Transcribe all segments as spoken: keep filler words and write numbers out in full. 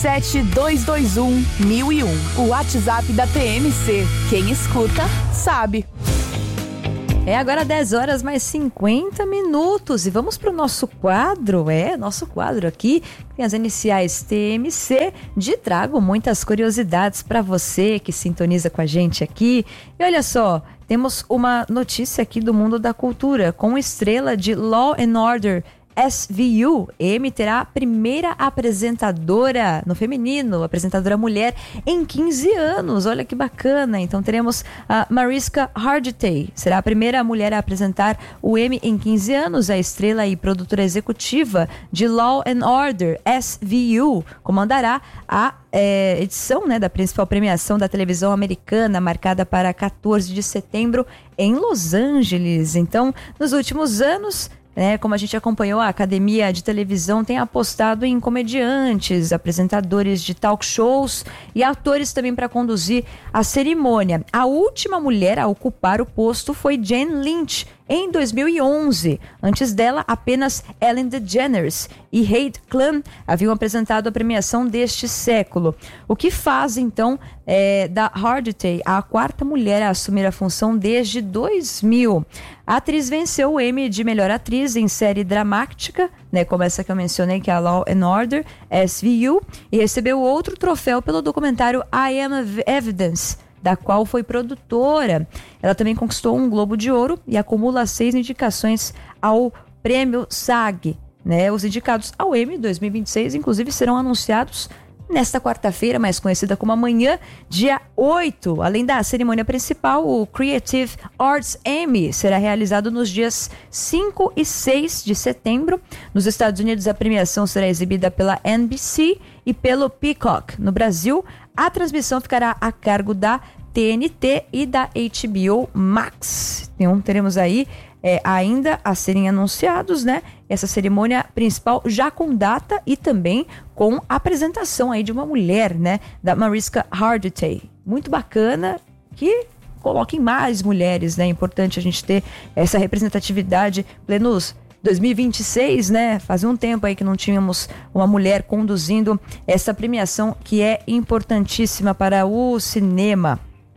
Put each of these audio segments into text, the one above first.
sete dois dois um, mil e um. O WhatsApp da T M C. Quem escuta, sabe. É agora dez horas mais cinquenta minutos e vamos para o nosso quadro, é, nosso quadro aqui, tem as iniciais T M C, de trago muitas curiosidades para você que sintoniza com a gente aqui. E olha só, temos uma notícia aqui do mundo da cultura, com estrela de Law and Order S V U, M terá a primeira apresentadora no feminino, apresentadora mulher em quinze anos, olha que bacana. Então teremos a Mariska Hargitay, será a primeira mulher a apresentar o M em quinze anos, a estrela e produtora executiva de Law and Order S V U, comandará a é, edição, né, da principal premiação da televisão americana, marcada para quatorze de setembro em Los Angeles. Então, nos últimos anos, É, como a gente acompanhou, a Academia de Televisão tem apostado em comediantes, apresentadores de talk shows e atores também para conduzir a cerimônia. A última mulher a ocupar o posto foi Jane Lynch, em dois mil e onze. Antes dela, apenas Ellen DeGeneres e Heidi Klum haviam apresentado a premiação deste século. O que faz, então, é, da Hargitay a quarta mulher a assumir a função desde dois mil. A atriz venceu o Emmy de melhor atriz em série dramática, né, como essa que eu mencionei, que é a Law and Order S V U, e recebeu outro troféu pelo documentário I Am Evidence, da qual foi produtora. Ela também conquistou um Globo de Ouro e acumula seis indicações ao Prêmio SAG. Né? Os indicados ao Emmy dois mil e vinte e seis, inclusive, serão anunciados nesta quarta-feira, mais conhecida como amanhã, dia oito. Além da cerimônia principal, o Creative Arts Emmy será realizado nos dias cinco e seis de setembro. Nos Estados Unidos, a premiação será exibida pela N B C e pelo Peacock. No Brasil, a transmissão ficará a cargo da T N T e da H B O Max. Então, teremos aí é, ainda a serem anunciados, né? Essa cerimônia principal já com data e também com a apresentação aí de uma mulher, né? Da Mariska Hargitay. Muito bacana, que coloquem mais mulheres, né? É importante a gente ter essa representatividade plenos dois mil e vinte e seis, né? Faz um tempo aí que não tínhamos uma mulher conduzindo essa premiação que é importantíssima para o cinema.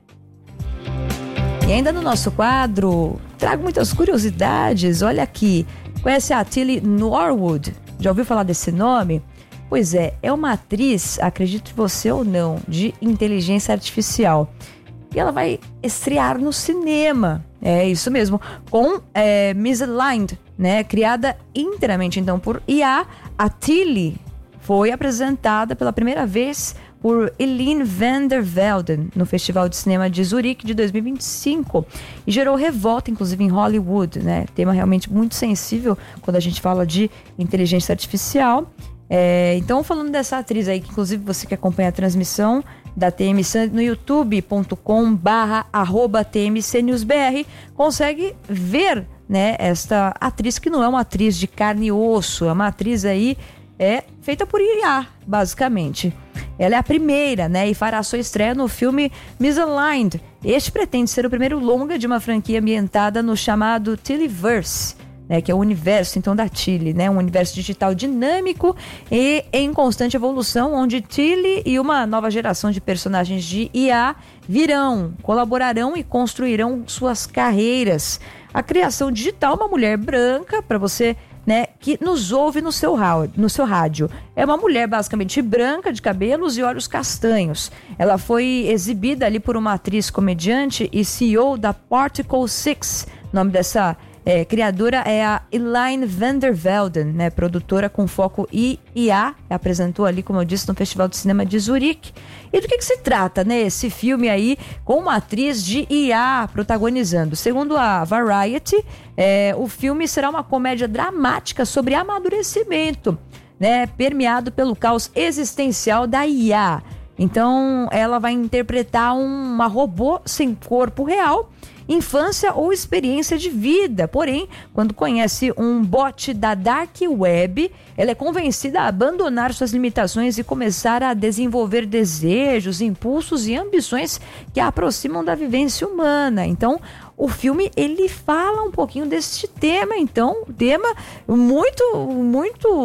E ainda no nosso quadro, trago muitas curiosidades. Olha aqui, conhece a Tilly Norwood? Já ouviu falar desse nome? Pois é, é uma atriz, acredite você ou não, de inteligência artificial. E ela vai estrear no cinema, é isso mesmo, com é, Misaligned, né? Criada inteiramente então por I A, a Tilly foi apresentada pela primeira vez por Eline van der Velden no Festival de Cinema de Zurique de dois mil e vinte e cinco e gerou revolta, inclusive em Hollywood, né? Tema realmente muito sensível quando a gente fala de inteligência artificial. É, então, falando dessa atriz aí, que inclusive você que acompanha a transmissão da T M C no youtube ponto com barra arroba T M C News B R, consegue ver, né, esta atriz que não é uma atriz de carne e osso, é uma atriz aí é feita por I A, basicamente. Ela é a primeira, né, e fará sua estreia no filme Misaligned. Este pretende ser o primeiro longa de uma franquia ambientada no chamado Tillyverse, né, que é o universo então da Tilly, né, um universo digital dinâmico e em constante evolução, onde Tilly e uma nova geração de personagens de I A virão, colaborarão e construirão suas carreiras. A criação digital, uma mulher branca, para você, né, que nos ouve no seu, no seu rádio. É uma mulher basicamente branca, de cabelos e olhos castanhos. Ela foi exibida ali por uma atriz comediante e C E O da Particle Six. O nome dessa é, criadora é a Eline van der Velden, né, produtora com foco em I A. Apresentou ali, como eu disse, no Festival de Cinema de Zurique. E do que, que se trata, né, esse filme aí com uma atriz de I A protagonizando? Segundo a Variety, é, o filme será uma comédia dramática sobre amadurecimento, né, permeado pelo caos existencial da I A. Então, ela vai interpretar uma robô sem corpo real, infância ou experiência de vida. Porém, quando conhece um bot da Dark Web, ela é convencida a abandonar suas limitações e começar a desenvolver desejos, impulsos e ambições que a aproximam da vivência humana. Então, o filme, ele fala um pouquinho deste tema, então, tema muito, muito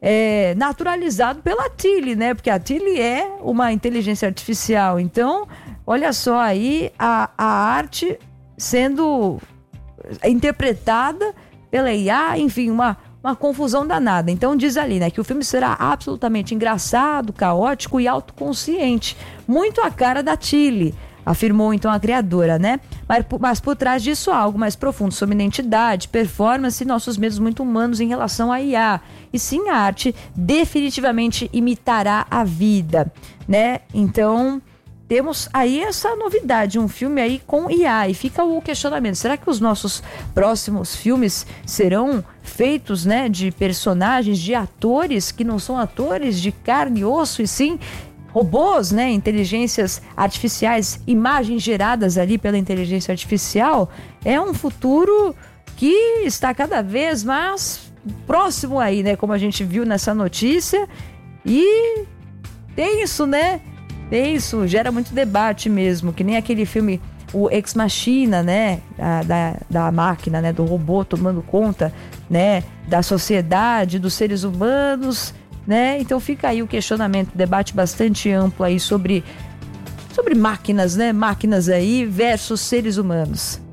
é, naturalizado pela Tilly, né? Porque a Tilly é uma inteligência artificial. Então, olha só aí a, a arte sendo interpretada pela I A, enfim, uma, uma confusão danada. Então diz ali, né, que o filme será absolutamente engraçado, caótico e autoconsciente, muito a cara da Tilly, afirmou então a criadora, né? Mas, mas por trás disso há algo mais profundo sobre identidade, performance e nossos medos muito humanos em relação à I A. E sim, a arte definitivamente imitará a vida, né? Então temos aí essa novidade, um filme aí com I A, e fica o questionamento, será que os nossos próximos filmes serão feitos, né, de personagens, de atores que não são atores de carne e osso, e sim robôs, né, inteligências artificiais, imagens geradas ali pela inteligência artificial? É um futuro que está cada vez mais próximo aí, né, como a gente viu nessa notícia, e tem isso, né? Isso gera muito debate mesmo, que nem aquele filme, o Ex Machina, né, a, da, da máquina, né, do robô tomando conta, né, da sociedade, dos seres humanos, né, então fica aí o questionamento, debate bastante amplo aí sobre, sobre máquinas, né, máquinas aí versus seres humanos.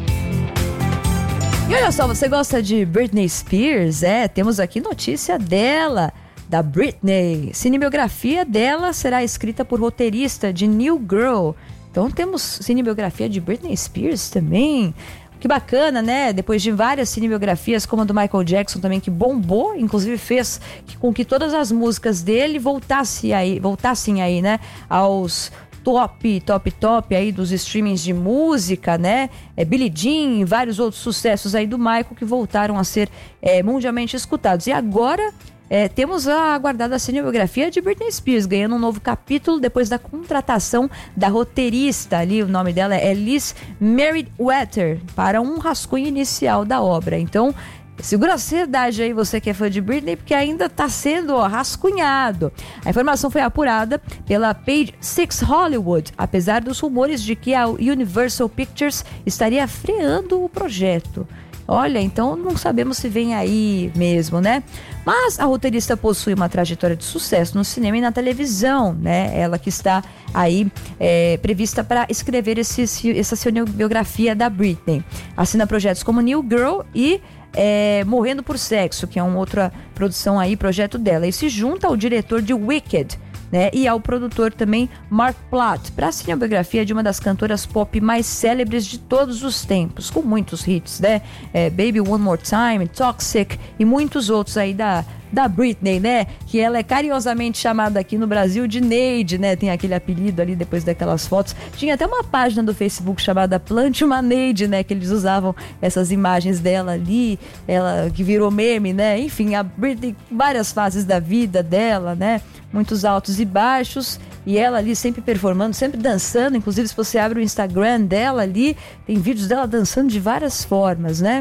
E olha só, você gosta de Britney Spears? É, temos aqui notícia dela, da Britney. Cinebiografia dela será escrita por roteirista de New Girl. Então temos cinebiografia de Britney Spears também. Que bacana, né? Depois de várias cinebiografias, como a do Michael Jackson também, que bombou, inclusive fez com que todas as músicas dele voltassem aí, voltassem aí, né, aos top, top, top aí dos streamings de música, né? É, Billie Jean e vários outros sucessos aí do Michael que voltaram a ser é, mundialmente escutados. E agora É, temos a aguardada cinebiografia de Britney Spears, ganhando um novo capítulo depois da contratação da roteirista, ali o nome dela é Liz Meriwether, para um rascunho inicial da obra. Então, segura a ansiedade aí, você que é fã de Britney, porque ainda está sendo ó, rascunhado. A informação foi apurada pela Page Six Hollywood, apesar dos rumores de que a Universal Pictures estaria freando o projeto. Olha, então não sabemos se vem aí mesmo, né? Mas a roteirista possui uma trajetória de sucesso no cinema e na televisão, né? Ela que está aí é, prevista para escrever esse, essa cinebiografia da Britney. Assina projetos como New Girl e é, Morrendo por Sexo, que é uma outra produção aí, projeto dela. E se junta ao diretor de Wicked, né, e ao produtor também Mark Platt, para a cinebiografia de uma das cantoras pop mais célebres de todos os tempos, com muitos hits, né? É, Baby One More Time, Toxic e muitos outros aí da, da Britney, né? Que ela é carinhosamente chamada aqui no Brasil de Neide, né? Tem aquele apelido ali depois daquelas fotos. Tinha até uma página do Facebook chamada Plante uma Neide, né? Que eles usavam essas imagens dela ali, ela que virou meme, né? Enfim, a Britney, várias fases da vida dela, né? Muitos altos e baixos, e ela ali sempre performando, sempre dançando. Inclusive, se você abre o Instagram dela ali, tem vídeos dela dançando de várias formas, né?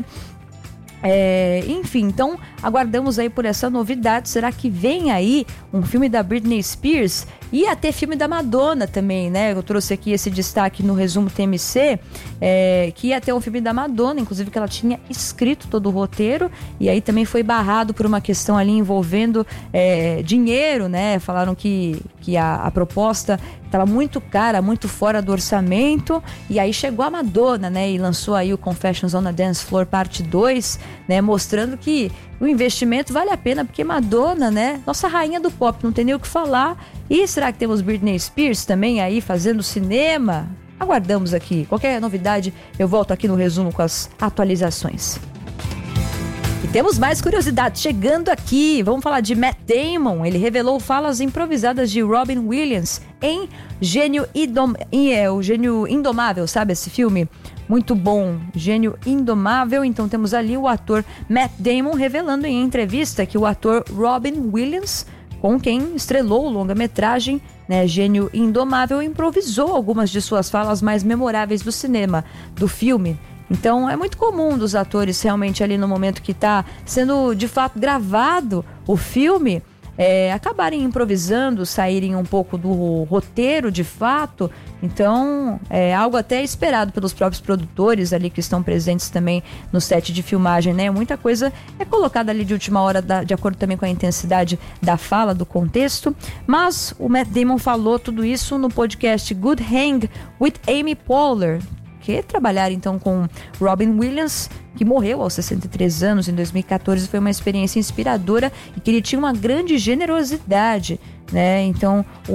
É, enfim, então aguardamos aí por essa novidade. Será que vem aí um filme da Britney Spears? E até filme da Madonna também, né? Eu trouxe aqui esse destaque no resumo T M C, é, que ia ter um filme da Madonna, inclusive que ela tinha escrito todo o roteiro, e aí também foi barrado por uma questão ali envolvendo é, dinheiro, né? Falaram que, que a, a proposta estava muito cara, muito fora do orçamento, e aí chegou a Madonna, né? E lançou aí o Confessions on a Dance Floor parte dois, né? Mostrando que o investimento vale a pena, porque Madonna, né? Nossa rainha do pop, não tem nem o que falar. E será que temos Britney Spears também aí fazendo cinema? Aguardamos aqui. Qualquer novidade, eu volto aqui no resumo com as atualizações. E temos mais curiosidades chegando aqui. Vamos falar de Matt Damon. Ele revelou falas improvisadas de Robin Williams em Gênio, Indom... é, o Gênio Indomável, sabe esse filme? Muito bom, Gênio Indomável. Então temos ali o ator Matt Damon revelando em entrevista que o ator Robin Williams, com quem estrelou o longa-metragem, né, Gênio Indomável, improvisou algumas de suas falas mais memoráveis do cinema, do filme. Então é muito comum dos atores realmente ali no momento que está sendo de fato gravado o filme, é, acabarem improvisando, saírem um pouco do roteiro de fato. Então, é algo até esperado pelos próprios produtores ali que estão presentes também no set de filmagem, né? Muita coisa é colocada ali de última hora, da, de acordo também com a intensidade da fala, do contexto. Mas o Matt Damon falou tudo isso no podcast Good Hang with Amy Poehler, que trabalhar então com Robin Williams, que morreu aos sessenta e três anos em dois mil e catorze, foi uma experiência inspiradora e que ele tinha uma grande generosidade, né? Então,